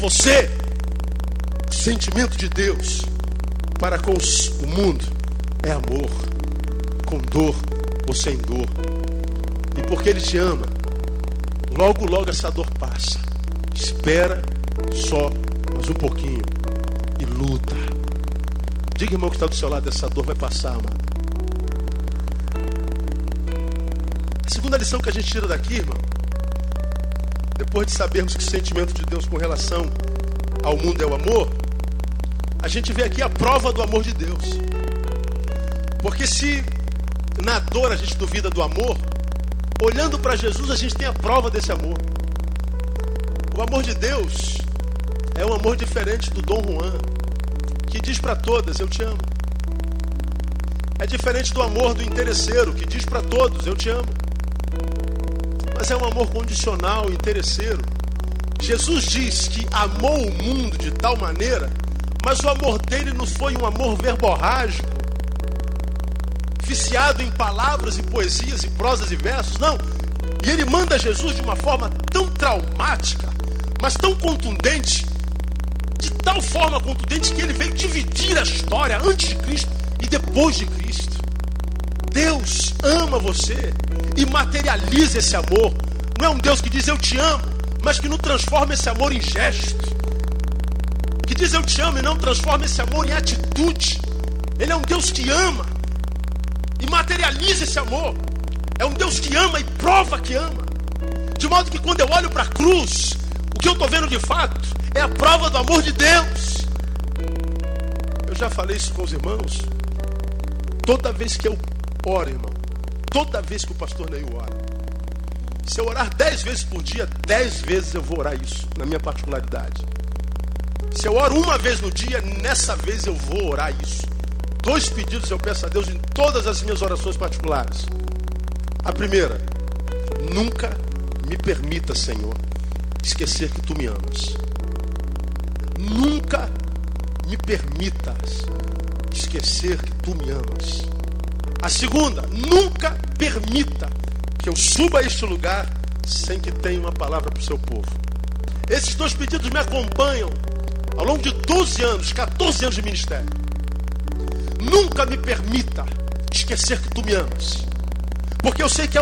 Você, o sentimento de Deus para com o mundo é amor, com dor ou sem dor. E porque Ele te ama, logo, logo essa dor passa. Espera só mais um pouquinho e luta. Diga, irmão, que está do seu lado, essa dor vai passar, amado. A segunda lição que a gente tira daqui, irmão, depois de sabermos que o sentimento de Deus com relação ao mundo é o amor, a gente vê aqui a prova do amor de Deus. Porque se na dor a gente duvida do amor, olhando para Jesus a gente tem a prova desse amor. O amor de Deus é um amor diferente do Dom Juan, que diz para todas, eu te amo. É diferente do amor do interesseiro, que diz para todos, eu te amo. Mas é um amor condicional, interesseiro. Jesus diz que amou o mundo de tal maneira, mas o amor dele não foi um amor verborrágico, viciado em palavras e poesias e prosas e versos, não. E ele manda Jesus de uma forma tão traumática, mas tão contundente, de tal forma contundente que ele veio dividir a história antes de Cristo e depois de Cristo. Deus ama você e materializa esse amor. Não é um Deus que diz eu te amo, mas que não transforma esse amor em gesto, que diz eu te amo e não transforma esse amor em atitude. Ele é um Deus que ama e materializa esse amor. É um Deus que ama e prova que ama, de modo que quando eu olho para a cruz, o que eu estou vendo de fato é a prova do amor de Deus. Eu já falei isso com os irmãos. Toda vez que eu oro, irmão, toda vez que o pastor Neil ora, se eu orar 10 vezes por dia, 10 vezes eu vou orar isso, na minha particularidade. Se eu oro uma vez no dia, nessa vez eu vou orar isso. 2 pedidos eu peço a Deus em todas as minhas orações particulares. A primeira: nunca me permita, Senhor, esquecer que Tu me amas. Nunca me permitas esquecer que Tu me amas. A segunda: nunca permita que eu suba a este lugar sem que tenha uma palavra para o Seu povo. Esses 2 pedidos me acompanham ao longo de 12 anos, 14 anos de ministério. Nunca me permita esquecer que Tu me amas, porque eu sei que